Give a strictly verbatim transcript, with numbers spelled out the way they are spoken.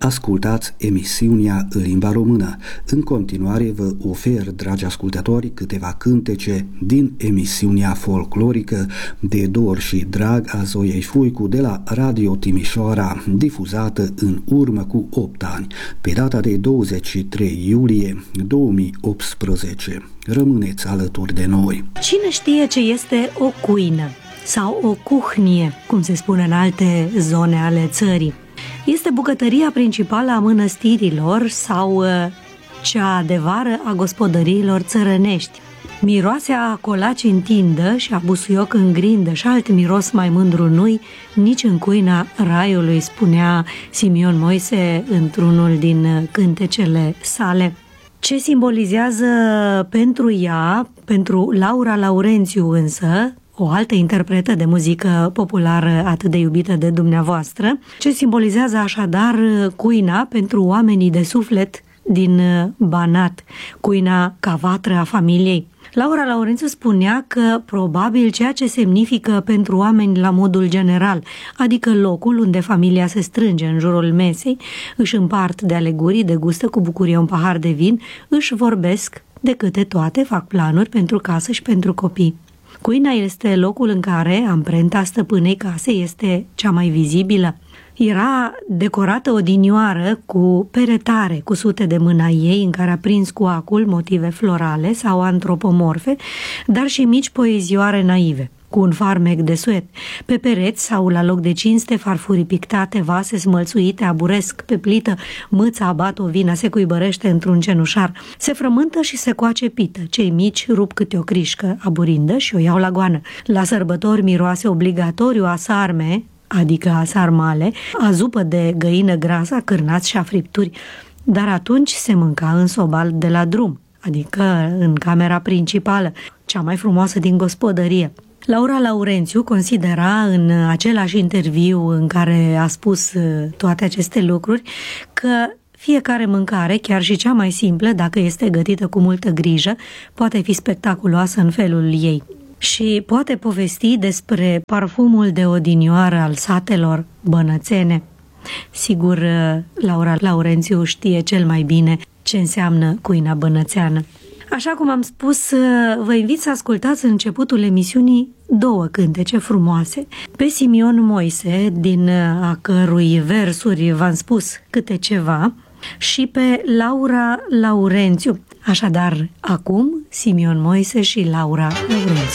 Ascultați emisiunea în limba română. În continuare vă ofer, dragi ascultători, câteva cântece din emisiunea folclorică De dor și drag a Zoiei Fuicu de la Radio Timișoara, difuzată în urmă cu opt ani, pe data de douăzeci și trei iulie două mii optsprezece. Rămâneți alături de noi. Cine știe ce este o cuină sau o cuhnie, cum se spune în alte zone ale țării? Este bucătăria principală a mănăstirilor sau cea de vară a gospodăriilor țărănești. Miroase a colaci în tindă și a busuioc în grindă și alt miros mai mândru nu-i nici în cuina raiului, spunea Simion Moise într-unul din cântecele sale. Ce simbolizează pentru ea, pentru Laura Laurențiu însă, o altă interpretă de muzică populară atât de iubită de dumneavoastră, ce simbolizează așadar cuina pentru oamenii de suflet din Banat, cuina ca vatră a familiei. Laura Laurențiu spunea că probabil ceea ce semnifică pentru oameni la modul general, adică locul unde familia se strânge în jurul mesei, își împart de alegurii, degustă cu bucurie un pahar de vin, își vorbesc de câte toate, fac planuri pentru casă și pentru copii. Cuina este locul în care amprenta stăpânei case este cea mai vizibilă. Era decorată odinioară cu peretare, cu sute de mâna ei, în care a prins cu acul motive florale sau antropomorfe, dar și mici poezioare naive, cu un farmec de suet. Pe pereți sau la loc de cinste, farfurii pictate, vase smălțuite, aburesc pe plită, mâța abat o vină, se cuibărește într-un cenușar. Se frământă și se coace pită. Cei mici rup câte o crișcă aburindă și o iau la goană. La sărbători miroase obligatoriu a sarme, adică a sarmale, a zupă de găină grasă, a cârnați și a fripturi. Dar atunci se mânca în sobal de la drum, adică în camera principală, cea mai frumoasă din gospodărie. Laura Laurențiu considera în același interviu în care a spus toate aceste lucruri că fiecare mâncare, chiar și cea mai simplă, dacă este gătită cu multă grijă, poate fi spectaculoasă în felul ei. Și poate povesti despre parfumul de odinioară al satelor bănățene. Sigur, Laura Laurențiu știe cel mai bine ce înseamnă cuina bănățeană. Așa cum am spus, vă invit să ascultați în începutul emisiunii două cântece frumoase. Pe Simion Moise, din a cărui versuri v-am spus câte ceva, și pe Laura Laurențiu. Așadar, acum Simion Moise și Laura Laurențiu.